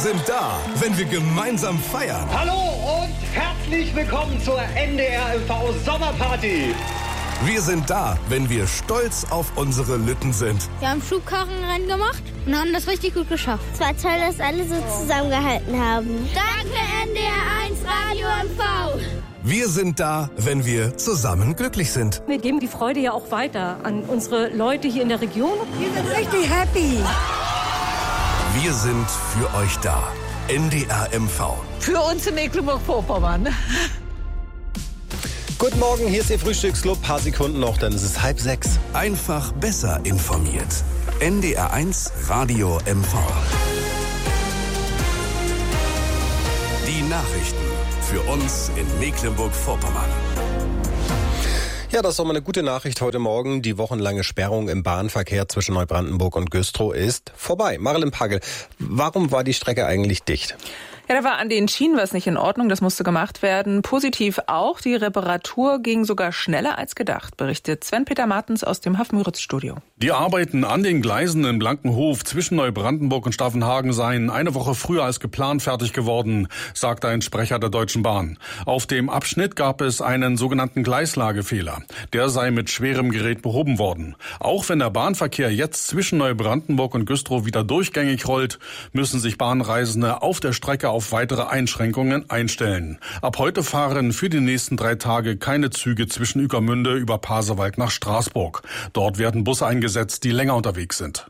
sind da, wenn wir gemeinsam feiern. Hallo und herzlich willkommen zur NDR MV Sommerparty. Wir sind da, wenn wir stolz auf unsere Lütten sind. Wir haben Flugkarrenrennen gemacht und haben das richtig gut geschafft. Es war toll, dass alle so zusammengehalten haben. Danke NDR 1 Radio MV. Wir sind da, wenn wir zusammen glücklich sind. Wir geben die Freude ja auch weiter an unsere Leute hier in der Region. Wir sind richtig happy. Wir sind für euch da. NDR MV. Für uns in Mecklenburg-Vorpommern. Guten Morgen, hier ist Ihr Frühstücksclub. Paar Sekunden noch, dann ist es 5:30. Einfach besser informiert. NDR 1 Radio MV. Die Nachrichten für uns in Mecklenburg-Vorpommern. Ja, das ist doch mal eine gute Nachricht heute Morgen. Die wochenlange Sperrung im Bahnverkehr zwischen Neubrandenburg und Güstrow ist vorbei. Marilyn Pagel, warum war die Strecke eigentlich dicht? Ja, da war an den Schienen was nicht in Ordnung, das musste gemacht werden. Positiv auch, die Reparatur ging sogar schneller als gedacht, berichtet Sven-Peter Martens aus dem Haf-Müritz-Studio. Die Arbeiten an den Gleisen in Blankenhof zwischen Neubrandenburg und Staffenhagen seien eine Woche früher als geplant fertig geworden, sagt ein Sprecher der Deutschen Bahn. Auf dem Abschnitt gab es einen sogenannten Gleislagefehler. Der sei mit schwerem Gerät behoben worden. Auch wenn der Bahnverkehr jetzt zwischen Neubrandenburg und Güstrow wieder durchgängig rollt, müssen sich Bahnreisende auf der Strecke auf weitere Einschränkungen einstellen. Ab heute fahren für die nächsten 3 Tage keine Züge zwischen Ueckermünde über Pasewalk nach Straßburg. Dort werden Busse eingesetzt, die länger unterwegs sind.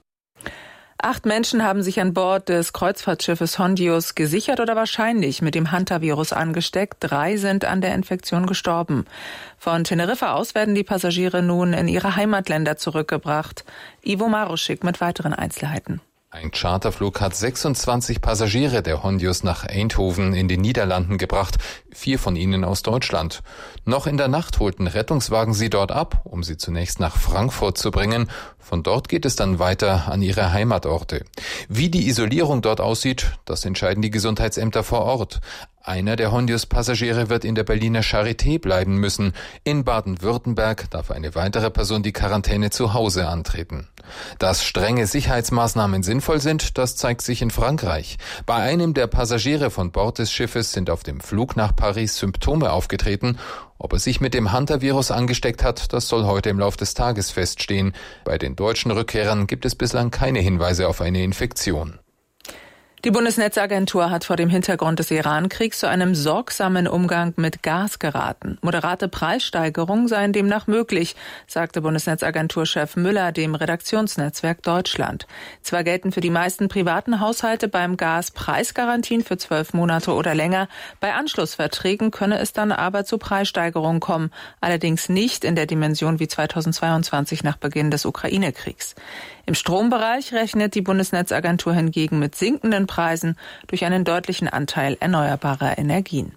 8 Menschen haben sich an Bord des Kreuzfahrtschiffes Hondius gesichert oder wahrscheinlich mit dem Hantavirus angesteckt. 3 sind an der Infektion gestorben. Von Teneriffa aus werden die Passagiere nun in ihre Heimatländer zurückgebracht. Ivo Maruschik mit weiteren Einzelheiten. Ein Charterflug hat 26 Passagiere der Hondius nach Eindhoven in den Niederlanden gebracht, 4 von ihnen aus Deutschland. Noch in der Nacht holten Rettungswagen sie dort ab, um sie zunächst nach Frankfurt zu bringen. Von dort geht es dann weiter an ihre Heimatorte. Wie die Isolierung dort aussieht, das entscheiden die Gesundheitsämter vor Ort. Einer der Hondius-Passagiere wird in der Berliner Charité bleiben müssen. In Baden-Württemberg darf eine weitere Person die Quarantäne zu Hause antreten. Dass strenge Sicherheitsmaßnahmen sinnvoll sind, das zeigt sich in Frankreich. Bei einem der Passagiere von Bord des Schiffes sind auf dem Flug nach Paris Symptome aufgetreten. Ob er sich mit dem Hantavirus angesteckt hat, das soll heute im Laufe des Tages feststehen. Bei den deutschen Rückkehrern gibt es bislang keine Hinweise auf eine Infektion. Die Bundesnetzagentur hat vor dem Hintergrund des Iran-Kriegs zu einem sorgsamen Umgang mit Gas geraten. Moderate Preissteigerungen seien demnach möglich, sagte Bundesnetzagenturchef Müller dem Redaktionsnetzwerk Deutschland. Zwar gelten für die meisten privaten Haushalte beim Gas Preisgarantien für 12 Monate oder länger. Bei Anschlussverträgen könne es dann aber zu Preissteigerungen kommen. Allerdings nicht in der Dimension wie 2022 nach Beginn des Ukraine-Kriegs. Im Strombereich rechnet die Bundesnetzagentur hingegen mit sinkenden Preisen durch einen deutlichen Anteil erneuerbarer Energien.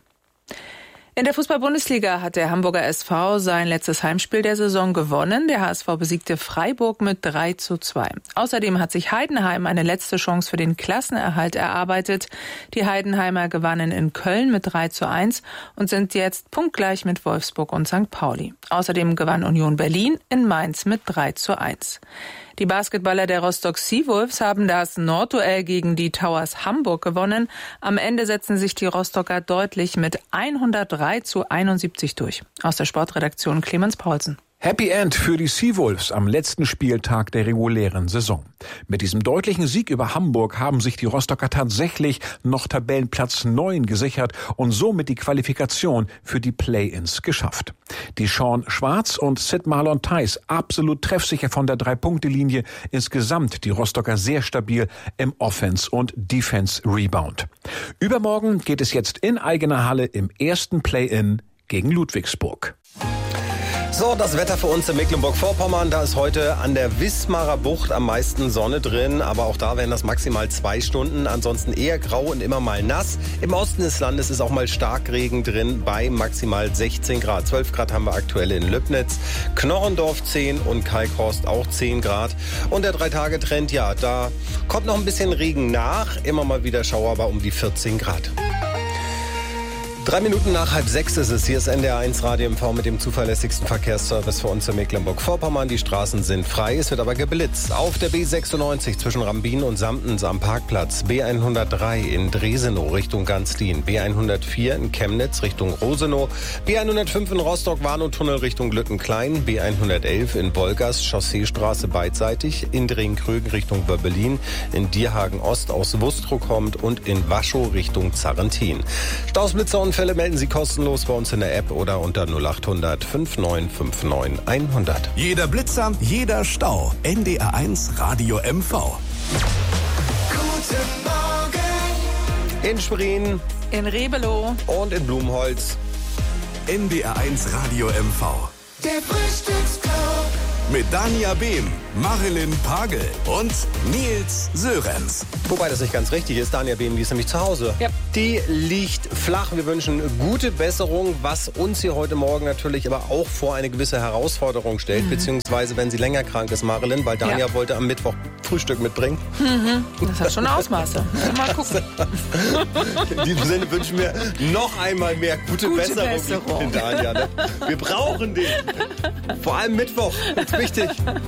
In der Fußball-Bundesliga hat der Hamburger SV sein letztes Heimspiel der Saison gewonnen. Der HSV besiegte Freiburg mit 3:2. Außerdem hat sich Heidenheim eine letzte Chance für den Klassenerhalt erarbeitet. Die Heidenheimer gewannen in Köln mit 3:1 und sind jetzt punktgleich mit Wolfsburg und St. Pauli. Außerdem gewann Union Berlin in Mainz mit 3:1. Die Basketballer der Rostock Seawolves haben das Nordduell gegen die Towers Hamburg gewonnen. Am Ende setzen sich die Rostocker deutlich mit 103:71 durch. Aus der Sportredaktion Clemens Paulsen. Happy End für die Seawolves am letzten Spieltag der regulären Saison. Mit diesem deutlichen Sieg über Hamburg haben sich die Rostocker tatsächlich noch Tabellenplatz 9 gesichert und somit die Qualifikation für die Play-ins geschafft. Die Sean Schwarz und Sid Marlon Theis absolut treffsicher von der 3-Punkte-Linie. Insgesamt die Rostocker sehr stabil im Offense- und Defense-Rebound. Übermorgen geht es jetzt in eigener Halle im ersten Play-in gegen Ludwigsburg. So, das Wetter für uns in Mecklenburg-Vorpommern. Da ist heute an der Wismarer Bucht am meisten Sonne drin, aber auch da wären das maximal 2 Stunden. Ansonsten eher grau und immer mal nass. Im Osten des Landes ist auch mal Starkregen drin bei maximal 16 Grad. 12 Grad haben wir aktuell in Löbnitz, Knorrendorf 10 und Kalkhorst auch 10 Grad. Und der 3-Tage-Trend, ja, da kommt noch ein bisschen Regen nach. Immer mal wieder Schauer, aber um die 14 Grad. 3 Minuten nach 5:30 ist es. Hier ist NDR 1 Radio MV mit dem zuverlässigsten Verkehrsservice für uns in Mecklenburg-Vorpommern. Die Straßen sind frei, es wird aber geblitzt. Auf der B96 zwischen Rambin und Samtens am Parkplatz. B103 in Dresenow Richtung Ganzlin. B104 in Chemnitz Richtung Rosenow. B105 in Rostock-Warnow-Tunnel Richtung Lüttenklein. B111 in Wolgast Chausseestraße beidseitig. In Drenkrögen Richtung Böbbelin. In Dierhagen Ost aus Wustrow kommt und in Waschow Richtung Zarrentin. Stausblitzer Fälle melden Sie kostenlos bei uns in der App oder unter 0800 5959 100. Jeder Blitzer, jeder Stau. NDR 1 Radio MV. Guten Morgen. In Schwerin. In Rebelow. Und in Blumholz. NDR 1 Radio MV. Der Frühstücksclub. Mit Dania Behm, Marilyn Pagel und Nils Sörenz. Wobei das nicht ganz richtig ist. Dania Behm, die ist nämlich zu Hause. Ja. Die liegt flach. Wir wünschen gute Besserung, was uns hier heute Morgen natürlich aber auch vor eine gewisse Herausforderung stellt. Beziehungsweise, wenn sie länger krank ist, Marilyn, weil Dania wollte am Mittwoch Frühstück mitbringen. Das hat schon Ausmaße. Mal gucken. In diesem Sinne wünschen wir noch einmal mehr gute Besserung. Dania, ne? Wir brauchen den. Vor allem Mittwoch. Das ist wichtig.